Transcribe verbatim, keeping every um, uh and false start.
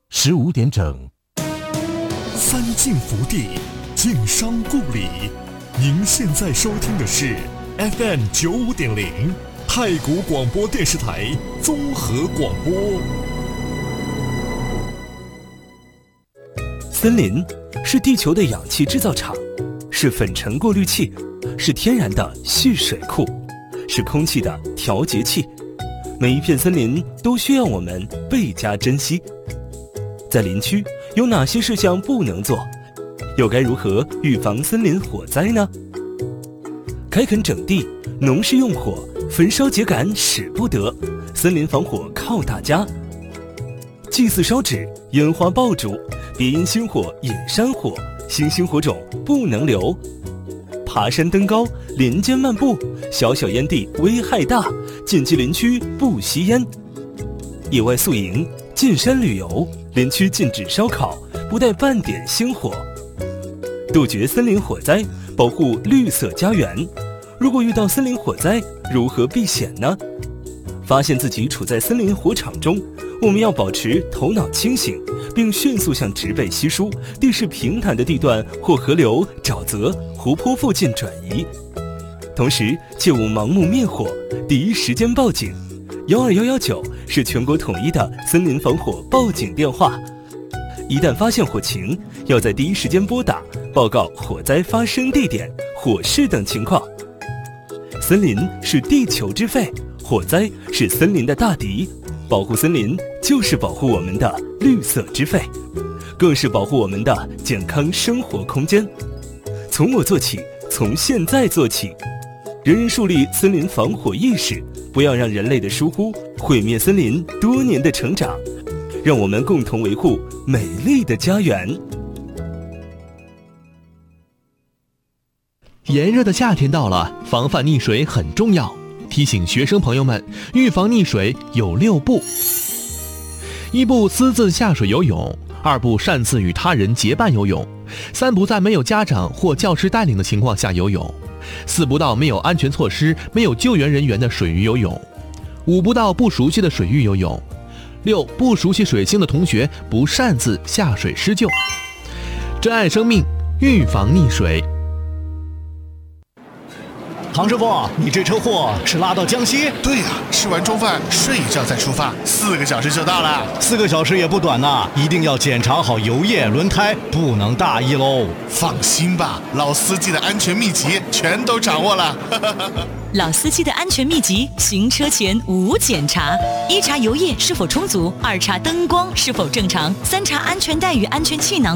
十五点整。 三晋福地，晋商故里。您现在收听的是 F M 九五点零太谷广播电视台综合广播。 森林是地球的氧气制造厂，是粉尘过滤器，是天然的蓄水库，是空气的调节器。每一片森林都需要我们倍加珍惜。在林区有哪些事项不能做？又该如何预防森林火灾呢？开垦整地，农事用火，焚烧秸秆使不得，森林防火靠大家。祭祀烧纸，烟花爆竹，别因星火引山火，星星火种不能留。爬山登高，林间漫步，小小烟蒂危害大，禁忌林区不吸烟。野外宿营，进山旅游，林区禁止烧烤，不带半点星火。杜绝森林火灾，保护绿色家园。如果遇到森林火灾，如何避险呢？发现自己处在森林火场中，我们要保持头脑清醒，并迅速向植被稀疏、地势平坦的地段或河流、沼泽、湖泊附近转移。同时，切勿盲目灭火，第一时间报警。幺二幺幺九是全国统一的森林防火报警电话。一旦发现火情，要在第一时间拨打，报告火灾发生地点、火势等情况。森林是地球之肺，火灾是森林的大敌。保护森林就是保护我们的绿色之肺，更是保护我们的健康生活空间。从我做起，从现在做起，人人树立森林防火意识，不要让人类的疏忽毁灭森林多年的成长。让我们共同维护美丽的家园。 炎热的夏天到了，防范溺水很重要。提醒学生朋友们，预防溺水有六步：一步私自下水游泳；二步擅自与他人结伴游泳；三步在没有家长或教师带领的情况下游泳；四步到没有安全措施、没有救援人员的水域游泳；五步到不熟悉的水域游泳；六不熟悉水性的同学不擅自下水施救。珍爱生命，预防溺水。 唐师傅，你这车货是拉到江西？ 对呀、啊，吃完中饭睡一觉再出发，四个小时就到了。 四个小时也不短呐，一定要检查好油液、轮胎，不能大意喽。 放心吧，老司机的安全秘籍全都掌握了。 老司机的安全秘籍，行车前无检查：一查油液是否充足，二查灯光是否正常，三查安全带与安全气囊